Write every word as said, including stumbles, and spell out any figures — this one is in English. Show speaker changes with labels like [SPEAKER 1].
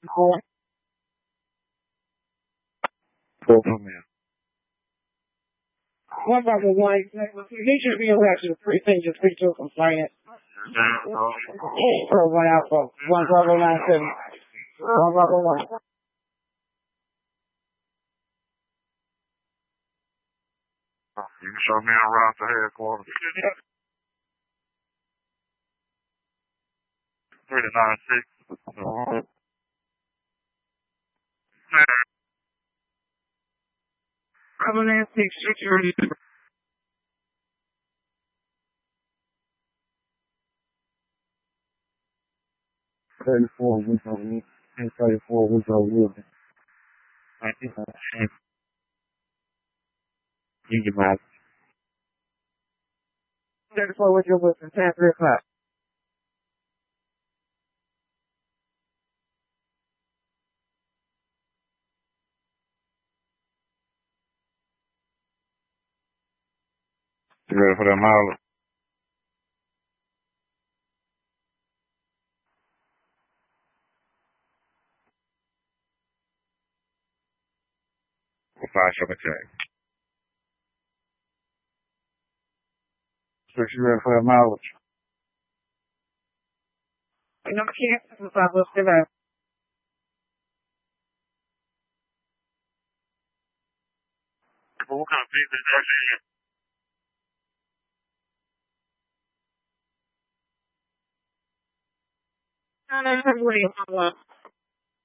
[SPEAKER 1] Four. Four from here. One by the one. He should be elected. Three things just three two complaint. Or one out for one level nine seven. One level one. You can show me around to headquarters. Three to nine six. Seven and six security. Thirty-four was on me, and thirty-four was on Wilson. I think I have. You get my. Thirty-four was your Wilson. Ten three o'clock. You ready for that mileage? Five show check. So you ready for that mileage? No chance if I was still out. What kind of pizza is that here? No, no, no, wait, hold on.